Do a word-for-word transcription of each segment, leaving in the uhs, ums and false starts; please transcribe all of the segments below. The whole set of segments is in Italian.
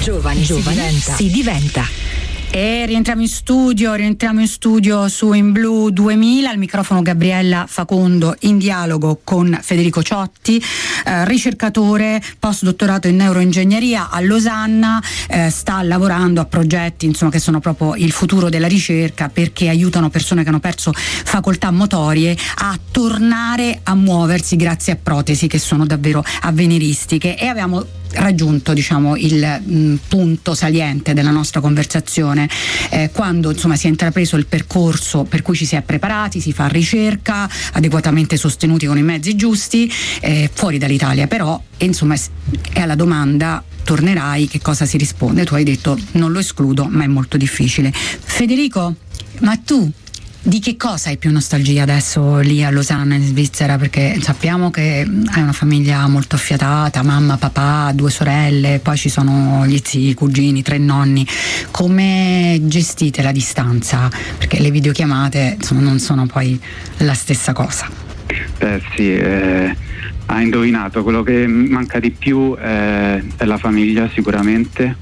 Giovani, Giovani si diventa. Si diventa. E rientriamo in studio, rientriamo in studio su In Blu duemila, al microfono Gabriella Facondo, in dialogo con Federico Ciotti, eh, ricercatore, postdottorato in neuroingegneria a Losanna, eh, sta lavorando a progetti insomma che sono proprio il futuro della ricerca, perché aiutano persone che hanno perso facoltà motorie a tornare a muoversi grazie a protesi che sono davvero avveniristiche. E abbiamo raggiunto diciamo il mh, punto saliente della nostra conversazione, eh, quando insomma si è intrapreso il percorso per cui ci si è preparati, si fa ricerca adeguatamente sostenuti con i mezzi giusti, eh, fuori dall'Italia però, e insomma è alla domanda tornerai, che cosa si risponde? Tu hai detto non lo escludo, ma è molto difficile. Federico, ma tu di che cosa hai più nostalgia adesso lì a Losanna in Svizzera? Perché sappiamo che hai una famiglia molto affiatata, mamma, papà, due sorelle, poi ci sono gli zii, i cugini, tre nonni. Come gestite la distanza? Perché le videochiamate insomma non sono poi la stessa cosa. Beh sì, eh, ha indovinato, quello che manca di più eh, è la famiglia sicuramente,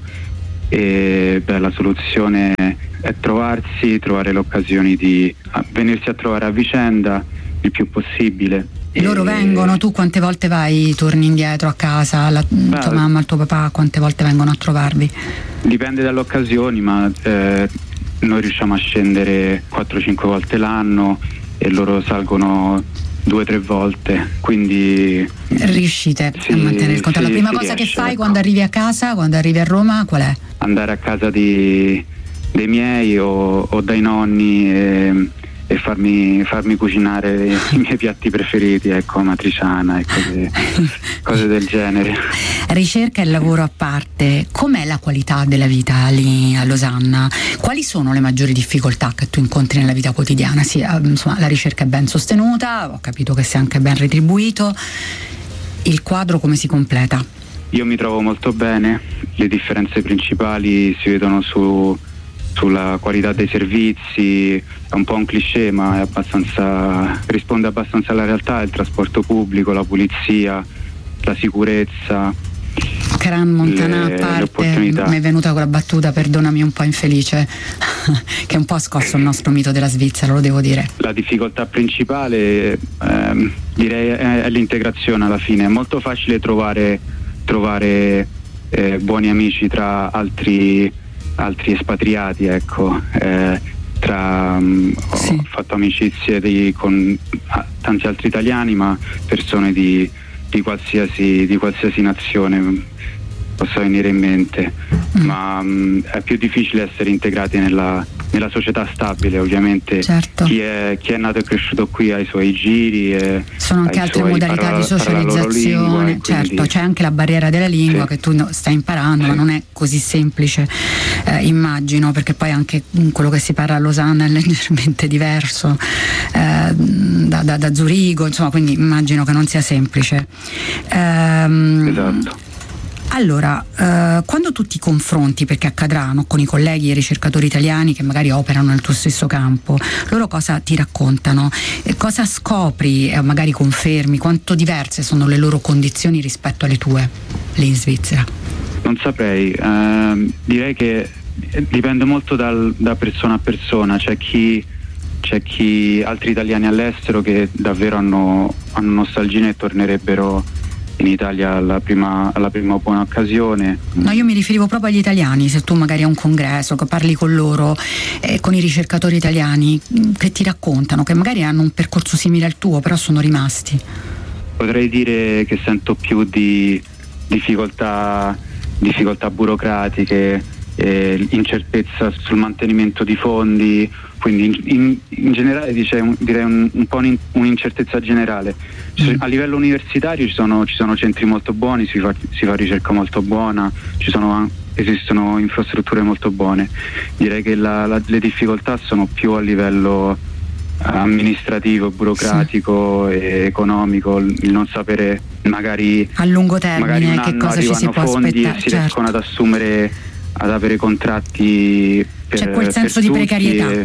e beh, la soluzione è trovarsi, trovare le occasioni di venirsi a trovare a vicenda il più possibile. E loro vengono? Tu quante volte vai, torni indietro a casa? La beh, tua mamma, il tuo papà, quante volte vengono a trovarvi? Dipende dalle occasioni, ma eh, noi riusciamo a scendere quattro cinque volte l'anno e loro salgono due o tre volte, quindi riuscite sì, a mantenere il contatto. Sì, la prima cosa riesce, che fai ecco. Quando arrivi a casa, quando arrivi a Roma, qual è? Andare a casa di, dei miei o, o dai nonni e, e farmi, farmi cucinare i miei piatti preferiti, ecco, matriciana e cose, cose del genere. Ricerca e lavoro a parte, com'è la qualità della vita lì a Losanna? Quali sono le maggiori difficoltà che tu incontri nella vita quotidiana? Sì, insomma, la ricerca è ben sostenuta, ho capito che sei anche ben retribuito. Il quadro come si completa? Io mi trovo molto bene, le differenze principali si vedono su, sulla qualità dei servizi, è un po' un cliché ma è abbastanza, risponde abbastanza alla realtà, il trasporto pubblico, la pulizia, la sicurezza. Gran Montana a parte, mi è venuta quella battuta, perdonami, un po' infelice, che un po' ha scosso il nostro mito della Svizzera, lo devo dire. La difficoltà principale ehm, direi è, è l'integrazione alla fine, è molto facile trovare, trovare eh, buoni amici tra altri, altri espatriati, ecco, eh, tra, um, sì. Ho fatto amicizie di, con ah, tanti altri italiani, ma persone di Di qualsiasi, di qualsiasi nazione possa venire in mente, mm. ma mh, è più difficile essere integrati nella, nella società stabile, ovviamente. Certo. Chi è, chi è nato e cresciuto qui ha i suoi giri e sono anche altre suoi, modalità parla, di socializzazione, lingua, certo, quindi... c'è anche la barriera della lingua, sì, che tu stai imparando, sì, ma non è così semplice, eh, immagino, perché poi anche quello che si parla a Losanna è leggermente diverso eh, da, da, da Zurigo, insomma, quindi immagino che non sia semplice. Ehm, esatto. Allora, eh, quando tu ti confronti, perché accadranno, con i colleghi e i ricercatori italiani che magari operano nel tuo stesso campo, loro cosa ti raccontano? Eh, cosa scopri, eh, magari confermi, quanto diverse sono le loro condizioni rispetto alle tue lì in Svizzera? Non saprei, eh, direi che dipende molto dal, da persona a persona. C'è chi, c'è chi, altri italiani all'estero che davvero hanno, hanno nostalgia e tornerebbero in Italia alla prima, alla prima buona occasione. No, io mi riferivo proprio agli italiani, se tu magari a un congresso che parli con loro, eh, con i ricercatori italiani che ti raccontano, che magari hanno un percorso simile al tuo però sono rimasti. Potrei dire che sento più di difficoltà, difficoltà burocratiche, eh, incertezza sul mantenimento di fondi, quindi in, in, in generale dice, direi un, un po' un, un'incertezza generale. Cioè, a livello universitario ci sono, ci sono centri molto buoni, si fa, si fa ricerca molto buona, ci sono, esistono infrastrutture molto buone. Direi che la, la, le difficoltà sono più a livello amministrativo, burocratico, sì, e economico, il non sapere magari a lungo termine magari un che anno cosa ci si può fondi aspettare, e si certo, riescono ad assumere, ad avere contratti per, c'è quel senso per di tutti precarietà e...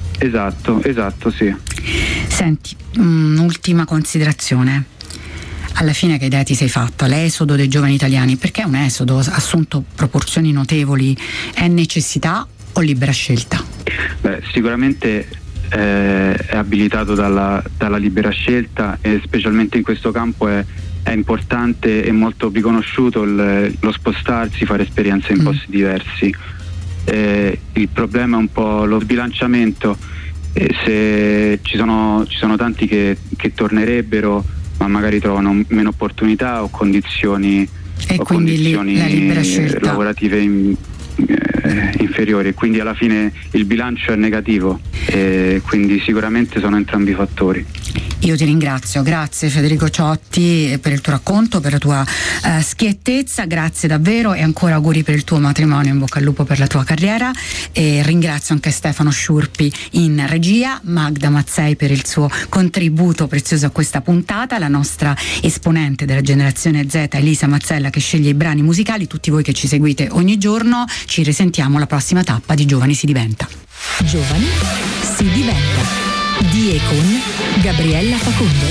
esatto, esatto, sì. Senti, un'ultima considerazione. alla fine che idea ti sei fatta? L'esodo dei giovani italiani, perché è un esodo, ha assunto proporzioni notevoli, è necessità o libera scelta? Beh, sicuramente eh, è abilitato dalla, dalla libera scelta, e specialmente in questo campo è, è importante e molto riconosciuto il, lo spostarsi, fare esperienze in mm. posti diversi. Eh, il problema è un po' lo sbilanciamento, eh, se ci sono, ci sono tanti che, che tornerebbero, ma magari trovano meno opportunità o condizioni, e o quindi condizioni la libera scelta lavorative in, eh, inferiori, e quindi alla fine il bilancio è negativo, e quindi sicuramente sono entrambi i fattori. Io ti ringrazio, grazie Federico Ciotti per il tuo racconto, per la tua uh, schiettezza, grazie davvero, e ancora auguri per il tuo matrimonio, in bocca al lupo per la tua carriera, e ringrazio anche Stefano Sciurpi in regia, Magda Mazzei per il suo contributo prezioso a questa puntata, la nostra esponente della generazione Z Elisa Mazzella che sceglie i brani musicali, tutti voi che ci seguite ogni giorno. Ci risentiamo alla prossima tappa di Giovani si diventa. Giovani si diventa di e con Gabriella Facondo.